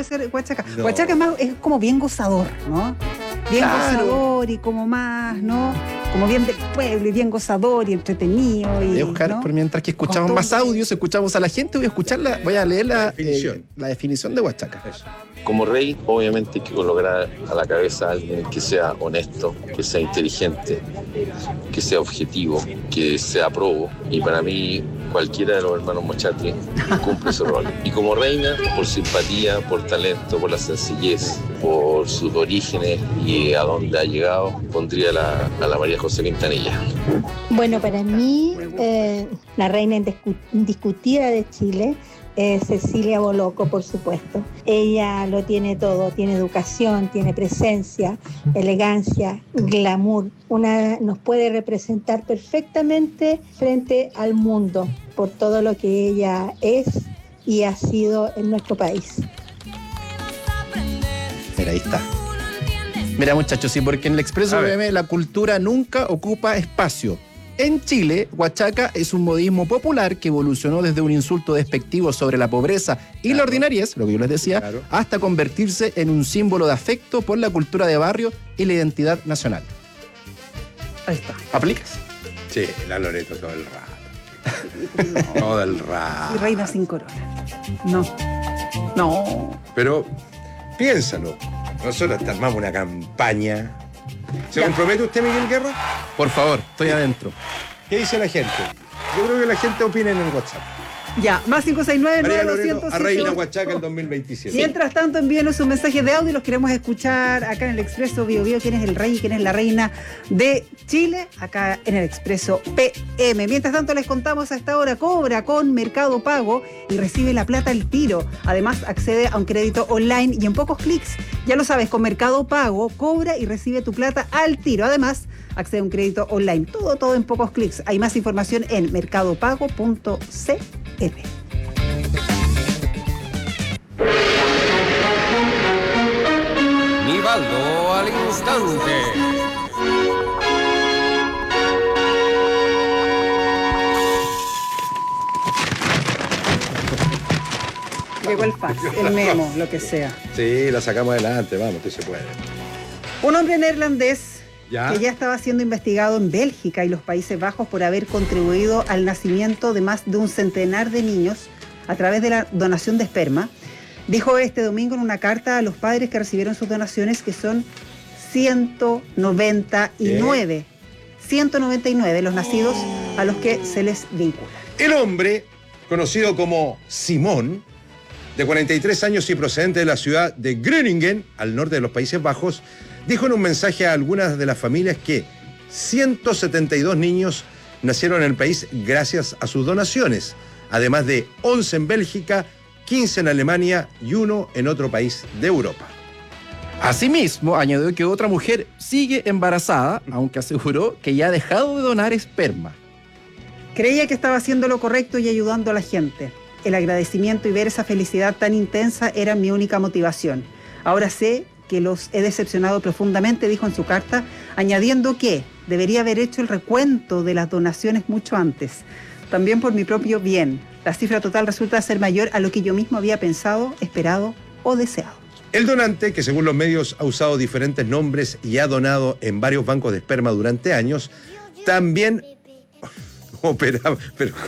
ser Huachaca. No. Huachaca es como bien gozador, ¿no? Bien gozador y como más, ¿no? Como bien del pueblo y bien gozador y entretenido. Y, Oscar, ¿no? pero mientras que escuchamos más audios, escuchamos a la gente, voy a leer la definición de Huachaca. Eso. Como rey, obviamente hay que colocar a la cabeza a alguien que sea honesto, que sea inteligente, que sea objetivo, que sea probo. Y para mí, cualquiera de los hermanos Mochati cumple su rol. Y como reina, por simpatía, por talento, por la sencillez, por sus orígenes y a dónde ha llegado, pondría a la María José Quintanilla. Bueno, para mí, la reina indiscutida de Chile es Cecilia Boloco, por supuesto. Ella lo tiene todo, tiene educación, tiene presencia, elegancia, glamour. Nos puede representar perfectamente frente al mundo por todo lo que ella es y ha sido en nuestro país. Mira, ahí está. Mira, muchachos, sí, porque en el Expreso PM la cultura nunca ocupa espacio. En Chile, Huachaca es un modismo popular que evolucionó desde un insulto despectivo sobre la pobreza y la ordinariez, lo que yo les decía, hasta convertirse en un símbolo de afecto por la cultura de barrio y la identidad nacional. Ahí está. ¿Aplicas? Sí, la Loreto todo el rato. No. Todo el rato. Y reina sin corona. No. Pero piénsalo. Nosotros te armamos una campaña. ¿Se compromete usted, Miguel Guerra? Por favor, estoy adentro. ¿Qué dice la gente? Yo creo que la gente opina en el WhatsApp. Ya, más 569 María Loreto 900 a Reina Huachaca en 2027. Mientras tanto, envíenos un mensaje de audio y los queremos escuchar acá en el Expreso Bio Bio, quién es el rey y quién es la reina de Chile, acá en el Expreso PM. Mientras tanto, les contamos a esta hora, cobra con Mercado Pago y recibe la plata al tiro. Además, accede a un crédito online y en pocos clics. Ya lo sabes, con Mercado Pago, cobra y recibe tu plata al tiro. Además, accede a un crédito online. Todo en pocos clics. Hay más información en mercadopago.cl. Nivaldo al instante. Llegó el fax, el memo, lo que sea. Sí, la sacamos adelante, vamos, que se puede. Un hombre neerlandés ¿Ya? que ya estaba siendo investigado en Bélgica y los Países Bajos por haber contribuido al nacimiento de más de un centenar de niños a través de la donación de esperma, dijo este domingo en una carta a los padres que recibieron sus donaciones que son 199. 199 los nacidos a los que se les vincula. El hombre, conocido como Simón, de 43 años y procedente de la ciudad de Groningen, al norte de los Países Bajos, dijo en un mensaje a algunas de las familias que 172 niños nacieron en el país gracias a sus donaciones, además de 11 en Bélgica, 15 en Alemania y 1 en otro país de Europa. Asimismo, añadió que otra mujer sigue embarazada, aunque aseguró que ya ha dejado de donar esperma. Creía que estaba haciendo lo correcto y ayudando a la gente. El agradecimiento y ver esa felicidad tan intensa era mi única motivación. Ahora sé que los he decepcionado profundamente, dijo en su carta, añadiendo que debería haber hecho el recuento de las donaciones mucho antes. También por mi propio bien. La cifra total resulta ser mayor a lo que yo mismo había pensado, esperado o deseado. El donante, que según los medios ha usado diferentes nombres y ha donado en varios bancos de esperma durante años, también operaba,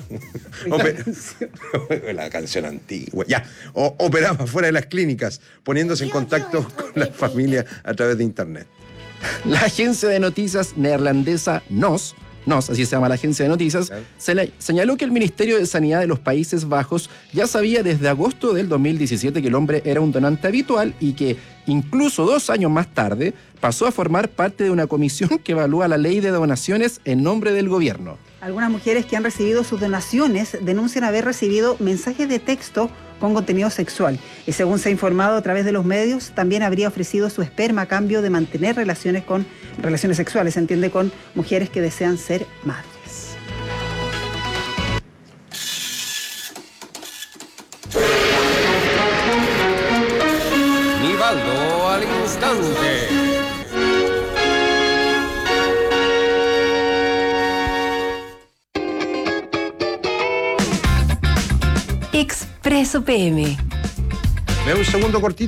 la canción antigua, operaba fuera de las clínicas, poniéndose en contacto con la familia a través de internet. La agencia de noticias neerlandesa NOS, así se llama la agencia de noticias, señaló que el Ministerio de Sanidad de los Países Bajos ya sabía desde agosto del 2017 que el hombre era un donante habitual y que incluso 2 años más tarde pasó a formar parte de una comisión que evalúa la ley de donaciones en nombre del gobierno. Algunas mujeres que han recibido sus donaciones denuncian haber recibido mensajes de texto con contenido sexual y según se ha informado a través de los medios, también habría ofrecido su esperma a cambio de mantener relaciones sexuales, se entiende, con mujeres que desean ser madres. Nivaldo al instante. Expreso PM. Me da un segundo cortito.